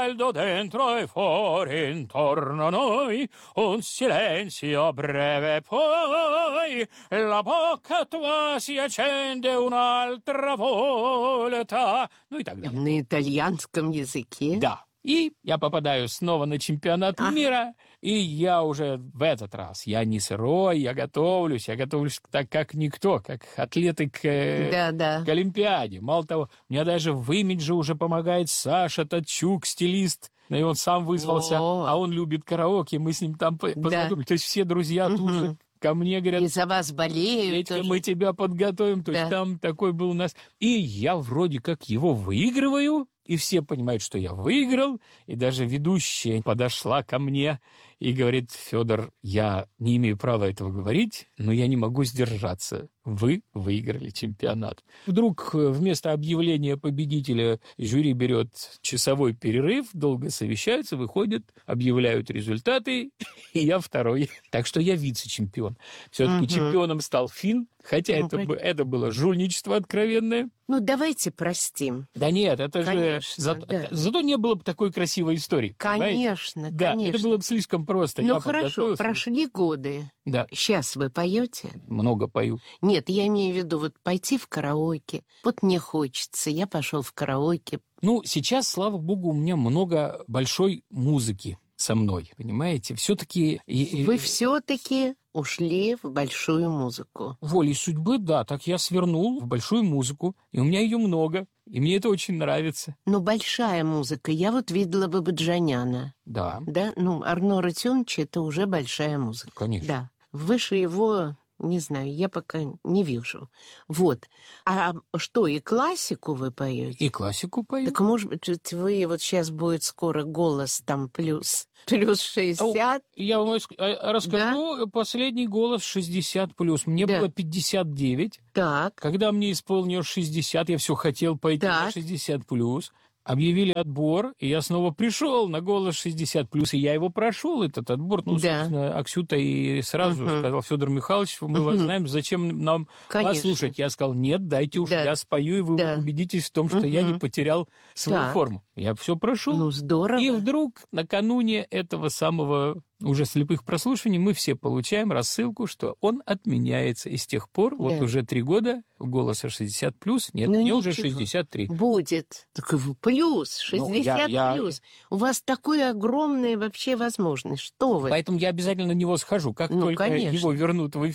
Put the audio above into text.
caldo dentro e fuori intorno a noi, un silenzio breve poi, la bocca tua si accende un'altra volta. Ну и так далее. На итальянском языке? Да. И я попадаю снова на чемпионат мира, и я уже в этот раз, я не сырой, я готовлюсь так, как никто, как атлеты к Олимпиаде. Мало того, мне даже в имидже уже помогает Саша Татчук, стилист, и он сам вызвался, а он любит караоке, мы с ним там познакомились. То есть все друзья тут же ко мне говорят... И за вас болеют. Мы тебя подготовим. То есть там такой был у нас... И я вроде как его выигрываю, и все понимают, что я выиграл, и даже ведущая подошла ко мне и говорит: Федор, я не имею права этого говорить, но я не могу сдержаться. Вы выиграли чемпионат. Вдруг вместо объявления победителя жюри берет часовой перерыв, долго совещаются, выходят, объявляют результаты, и я второй. Так что я вице-чемпион. Все-таки чемпионом стал финн, хотя это было жульничество откровенное. Ну, давайте простим. Да нет, это конечно, же... Зато не было бы такой красивой истории. Конечно, да, конечно. это было бы слишком просто. Ну, хорошо, прошли годы. Да. Сейчас вы поете? Много пою. Нет, я имею в виду вот пойти в караоке. Вот мне хочется, я пошел в караоке. Ну, сейчас, слава богу, у меня много большой музыки со мной, понимаете? Все-таки... Вы все-таки ушли в большую музыку. Волей судьбы, да, так я свернул в большую музыку, и у меня ее много, и мне это очень нравится. Но большая музыка, я вот видела Бабаджаняна. Да. Да, ну, Арно Ротюнчи — это уже большая музыка. Конечно. Да, выше его... Не знаю, я пока не вижу. Вот. А что, и классику вы поете? И классику пою. Так, может быть, вы вот сейчас будет скоро голос там плюс 60? Я вам расскажу, последний голос 60+. Мне было 59. Так. Когда мне исполнилось 60, я все хотел пойти на 60+. Объявили отбор, и я снова пришел на голос 60+, и я его прошел, этот отбор. Ну, собственно, Аксюта и сразу сказал: Федор Михайлович, мы вас знаем, зачем нам вас слушать? Я сказал: нет, дайте уж, я спою, и вы убедитесь в том, что я не потерял свою форму. Я все прошел. Ну, здорово. И вдруг накануне этого самого уже слепых прослушиваний мы все получаем рассылку, что он отменяется. И с тех пор, вот уже 3 года, голоса 60+, нет, мне уже 63. Будет. Так плюс, 60 плюс. У вас такое огромное вообще возможность. Что вы? Поэтому я обязательно на него схожу. Как только его вернут в эфир,